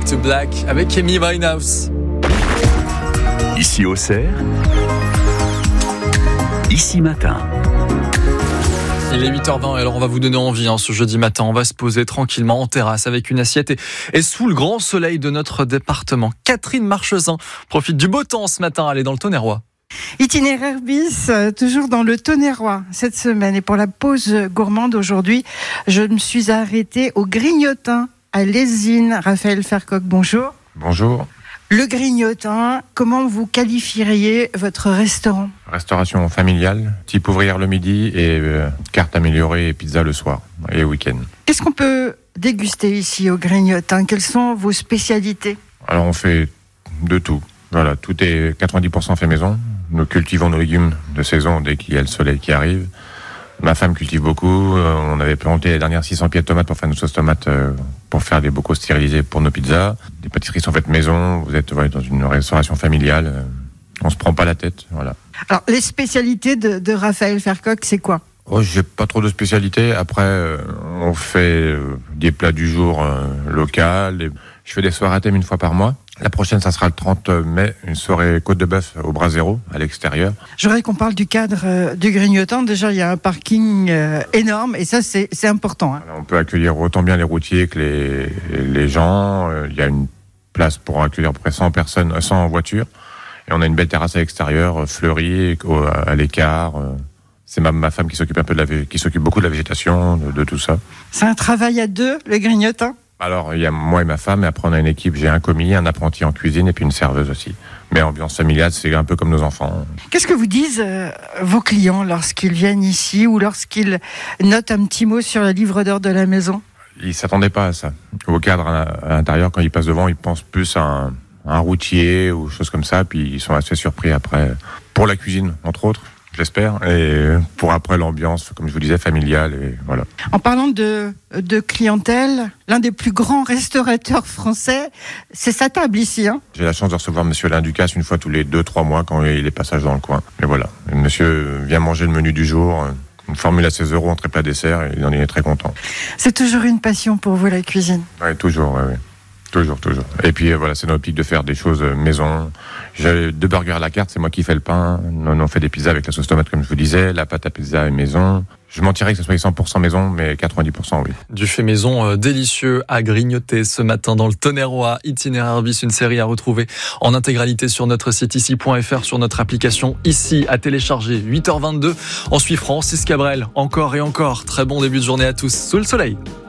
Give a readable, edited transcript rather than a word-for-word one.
to Black avec Amy Winehouse. Ici Auxerre, ici matin. Il est 8h20 et alors on va vous donner envie ce jeudi matin. On va se poser tranquillement en terrasse avec une assiette et sous le grand soleil de notre département. Catherine Marchesin profite du beau temps ce matin. Elle est dans le Tonnerrois. Itinéraire bis, toujours dans le Tonnerrois cette semaine. Et pour la pause gourmande aujourd'hui, je me suis arrêtée au Grignotin à Lésine. Raphaël Fercoq, bonjour. Bonjour. Le Grignotin, comment vous qualifieriez votre restaurant ? Restauration familiale, type ouvrière le midi et carte améliorée et pizza le soir et le week-end. Qu'est-ce qu'on peut déguster ici au Grignotin ? Quelles sont vos spécialités ? Alors on fait de tout. Voilà, tout est 90% fait maison. Nous cultivons nos légumes de saison dès qu'il y a le soleil qui arrive. Ma femme cultive beaucoup. On avait planté les dernières 600 pieds de tomates pour faire nos sauces tomates, pour faire des bocaux stérilisés pour nos pizzas. Les pâtisseries sont faites maison. Vous êtes dans une restauration familiale. On se prend pas la tête. Voilà. Alors, les spécialités de Raphaël Fercoq, c'est quoi ? J'ai pas trop de spécialités. Après, on fait des plats du jour local. Je fais des soirées à thème une fois par mois. La prochaine, ça sera le 30 mai, une soirée côte de bœuf au Brasero, à l'extérieur. Je voudrais qu'on parle du cadre du Grignotin. Déjà, il y a un parking énorme et ça, c'est important. Alors, on peut accueillir autant bien les routiers que les gens. Il y a une place pour accueillir à peu près 100 personnes, 100 voitures. Et on a une belle terrasse à l'extérieur, fleurie, à l'écart. C'est ma femme qui s'occupe qui s'occupe beaucoup de la végétation, de tout ça. C'est un travail à deux, le Grignotin ? Alors, il y a moi et ma femme, et après on a une équipe, j'ai un commis, un apprenti en cuisine et puis une serveuse aussi. Mais ambiance familiale, c'est un peu comme nos enfants. Qu'est-ce que vous disent vos clients lorsqu'ils viennent ici ou lorsqu'ils notent un petit mot sur le livre d'heure de la maison ? Ils ne s'attendaient pas à ça. Au cadre à l'intérieur, quand ils passent devant, ils pensent plus à un routier ou choses comme ça, puis ils sont assez surpris après. Pour la cuisine, entre autres. J'espère, et pour après l'ambiance, comme je vous disais, familiale, et voilà. En parlant de clientèle, l'un des plus grands restaurateurs français, c'est sa table ici. J'ai la chance de recevoir monsieur Alain Ducasse une fois tous les 2-3 mois quand il est passage dans le coin. Et voilà, et monsieur vient manger le menu du jour, une formule à 16 €, entrée plat dessert, et il en est très content. C'est toujours une passion pour vous, la cuisine ? Oui, toujours, oui. Toujours. Et puis voilà, c'est notre optique de faire des choses maison. J'ai 2 burgers à la carte, c'est moi qui fais le pain. On fait des pizzas avec la sauce tomate, comme je vous disais. La pâte à pizza est maison. Je mentirais que ce soit 100% maison, mais 90% oui. Du fait maison délicieux à grignoter ce matin dans le Tonnerrois. Itinéraire bis, une série à retrouver en intégralité sur notre site ici.fr, sur notre application ici à télécharger. 8h22. On suit Francis Cabrel. Encore et encore. Très bon début de journée à tous. Sous le soleil.